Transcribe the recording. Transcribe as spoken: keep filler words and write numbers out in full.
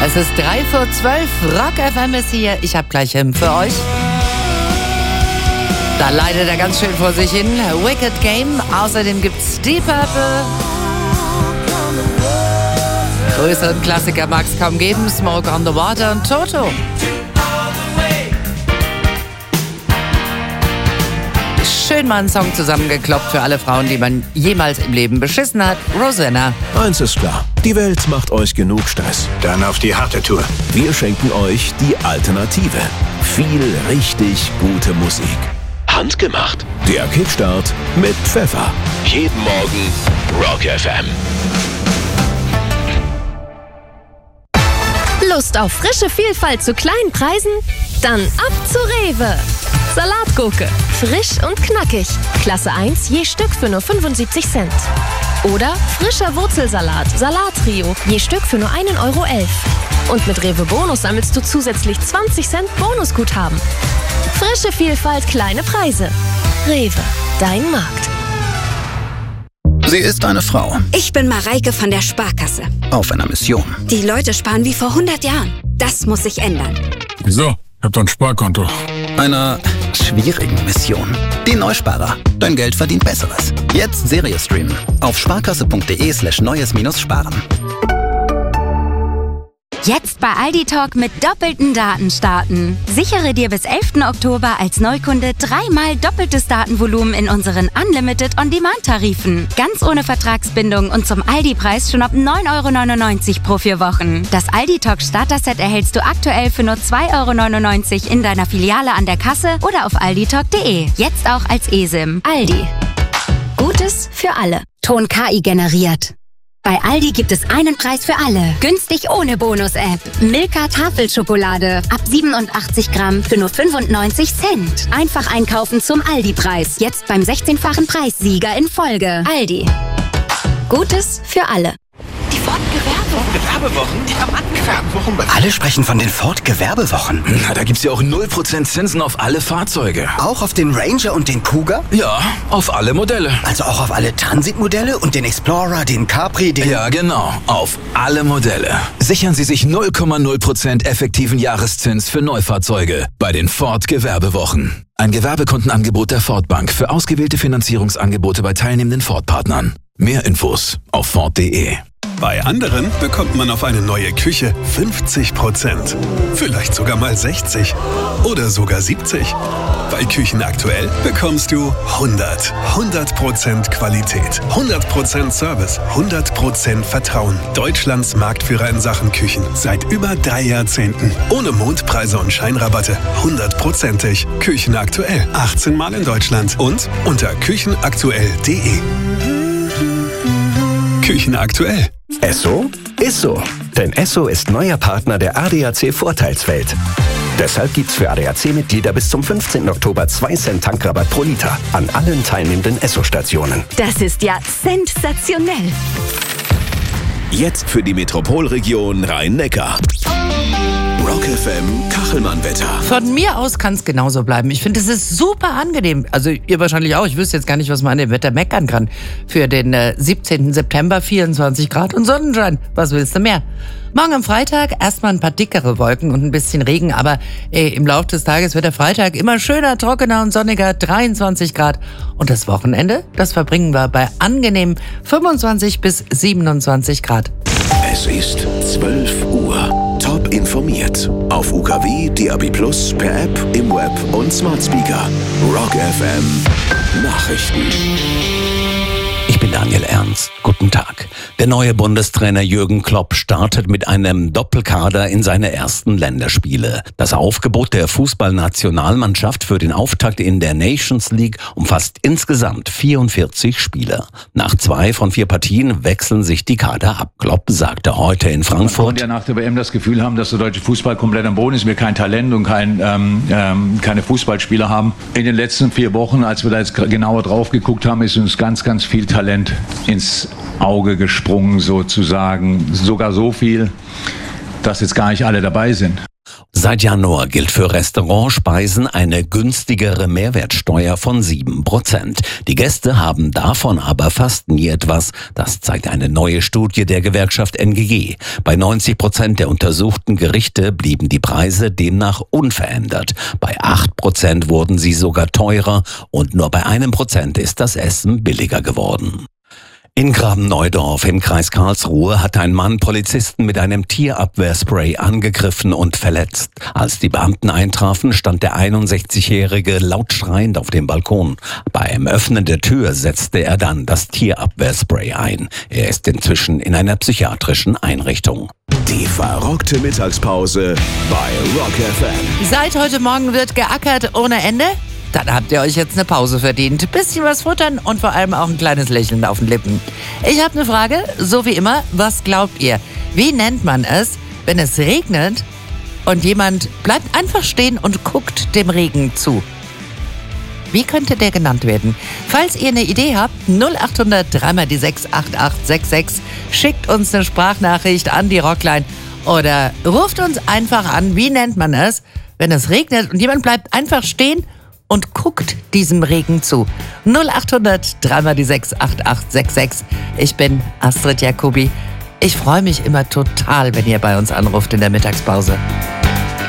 Es ist drei vor zwölf, Rock F M ist hier. Ich habe gleich Hymn für euch. Da leidet er ganz schön vor sich hin. Wicked Game. Außerdem gibt's Deep Purple. Größeren Klassiker mag es kaum geben. Smoke on the Water und Toto. Schön mal einen Song zusammengekloppt für alle Frauen, die man jemals im Leben beschissen hat. Rosanna. Eins ist klar, die Welt macht euch genug Stress. Dann auf die harte Tour. Wir schenken euch die Alternative. Viel richtig gute Musik. Handgemacht. Der Kickstart mit Pfeffer. Jeden Morgen Rock F M. Lust auf frische Vielfalt zu kleinen Preisen? Dann ab zu Rewe. Salatgurke, frisch und knackig. Klasse eins je Stück für nur fünfundsiebzig Cent. Oder frischer Wurzelsalat, Salattrio, je Stück für nur ein Euro elf. Und mit Rewe Bonus sammelst du zusätzlich zwanzig Cent Bonusguthaben. Frische Vielfalt, kleine Preise. Rewe, dein Markt. Sie ist eine Frau. Ich bin Mareike von der Sparkasse. Auf einer Mission. Die Leute sparen wie vor hundert Jahren. Das muss sich ändern. Wieso? Ich hab doch ein Sparkonto. Einer schwierigen Mission. Die Neusparer. Dein Geld verdient Besseres. Jetzt Serie streamen. Auf sparkasse.de slash neues minus sparen. Jetzt bei Aldi Talk mit doppelten Daten starten. Sichere dir bis elften Oktober als Neukunde dreimal doppeltes Datenvolumen in unseren Unlimited On-Demand-Tarifen. Ganz ohne Vertragsbindung und zum Aldi-Preis schon ab neun Euro neunundneunzig pro vier Wochen. Das Aldi Talk Starter-Set erhältst du aktuell für nur zwei Euro neunundneunzig in deiner Filiale an der Kasse oder auf alditalk punkt de. Jetzt auch als eSIM. Aldi. Gutes für alle. Ton K I generiert. Bei Aldi gibt es einen Preis für alle. Günstig ohne Bonus-App. Milka Tafelschokolade. Ab siebenundachtzig Gramm für nur fünfundneunzig Cent. Einfach einkaufen zum Aldi-Preis. Jetzt beim sechzehnfachen Preissieger in Folge. Aldi. Gutes für alle. Die Ford-Gewerbewochen. Gewerbewochen? Ja, Mann, Gewerbewochen? alle sprechen von den Ford-Gewerbewochen. Na, da gibt's ja auch null Prozent Zinsen auf alle Fahrzeuge. Auch auf den Ranger und den Cougar? Ja, auf alle Modelle. Also auch auf alle Transit-Modelle und den Explorer, den Capri, den... Ja, genau. Auf alle Modelle. Sichern Sie sich null Komma null Prozent effektiven Jahreszins für Neufahrzeuge bei den Ford-Gewerbewochen. Ein Gewerbekundenangebot der Ford Bank für ausgewählte Finanzierungsangebote bei teilnehmenden Ford-Partnern. Mehr Infos auf Ford punkt de. Bei anderen bekommt man auf eine neue Küche fünfzig Prozent. Vielleicht sogar mal sechzig. Oder sogar siebzig. Bei Küchen aktuell bekommst du hundert. hundert Prozent Qualität. hundert Prozent Service. hundert Prozent Vertrauen. Deutschlands Marktführer in Sachen Küchen. Seit über drei Jahrzehnten. Ohne Mondpreise und Scheinrabatte. hundertprozentig. Küchen aktuell. achtzehn Mal in Deutschland. Und unter küchenaktuell punkt de. Küchen aktuell. Esso ist so. Denn Esso ist neuer Partner der A D A C Vorteilswelt. Deshalb gibt's für A D A C-Mitglieder bis zum fünfzehnten Oktober zwei Cent Tankrabatt pro Liter an allen teilnehmenden Esso-Stationen. Das ist ja sensationell. Jetzt für die Metropolregion Rhein-Neckar. Rock F M Kachelmann-Wetter. Von mir aus kann es genauso bleiben. Ich finde, es ist super angenehm. Also ihr wahrscheinlich auch. Ich wüsste jetzt gar nicht, was man an dem Wetter meckern kann. Für den äh, siebzehnten September vierundzwanzig Grad und Sonnenschein. Was willst du mehr? Morgen am Freitag erstmal ein paar dickere Wolken und ein bisschen Regen. Aber ey, im Laufe des Tages wird der Freitag immer schöner, trockener und sonniger. dreiundzwanzig Grad. Und das Wochenende, das verbringen wir bei angenehmen fünfundzwanzig bis siebenundzwanzig Grad. Es ist zwölf Uhr. Top informiert. Auf U K W, D A B plus, per App, im Web und Smart Speaker. Rock F M Nachrichten. Ich bin Daniel Ernst. Guten Tag. Der neue Bundestrainer Jürgen Klopp startet mit einem Doppelkader in seine ersten Länderspiele. Das Aufgebot der Fußballnationalmannschaft für den Auftakt in der Nations League umfasst insgesamt vierundvierzig Spieler. Nach zwei von vier Partien wechseln sich die Kader ab. Klopp sagte heute in Frankfurt: Man konnte ja nach der W M das Gefühl haben, dass der deutsche Fußball komplett am Boden ist, wir kein Talent und kein, ähm, ähm, keine Fußballspieler haben. In den letzten vier Wochen, als wir da jetzt genauer drauf geguckt haben, ist uns ganz, ganz viel Talent ins Auge gesprungen sozusagen. Sogar so viel, dass jetzt gar nicht alle dabei sind. Seit Januar gilt für Restaurantspeisen eine günstigere Mehrwertsteuer von sieben Prozent. Die Gäste haben davon aber fast nie etwas. Das zeigt eine neue Studie der Gewerkschaft N G G. Bei neunzig Prozent der untersuchten Gerichte blieben die Preise demnach unverändert. Bei acht Prozent wurden sie sogar teurer und nur bei einem Prozent ist das Essen billiger geworden. In Graben-Neudorf im Kreis Karlsruhe hat ein Mann Polizisten mit einem Tierabwehrspray angegriffen und verletzt. Als die Beamten eintrafen, stand der einundsechzigjährige laut schreiend auf dem Balkon. Beim Öffnen der Tür setzte er dann das Tierabwehrspray ein. Er ist inzwischen in einer psychiatrischen Einrichtung. Die verrückte Mittagspause bei Rock F M. Seit heute Morgen wird geackert ohne Ende? Dann habt ihr euch jetzt eine Pause verdient. Bisschen was futtern und vor allem auch ein kleines Lächeln auf den Lippen. Ich habe eine Frage, so wie immer, was glaubt ihr? Wie nennt man es, wenn es regnet und jemand bleibt einfach stehen und guckt dem Regen zu? Wie könnte der genannt werden? Falls ihr eine Idee habt, null acht hundert drei mal die sechs acht acht sechs sechs, schickt uns eine Sprachnachricht an die Rockline oder ruft uns einfach an, wie nennt man es, wenn es regnet und jemand bleibt einfach stehen und guckt diesem Regen zu. null acht hundert drei mal die sechs acht acht sechs sechs. Ich bin Astrid Jacobi. Ich freue mich immer total, wenn ihr bei uns anruft in der Mittagspause.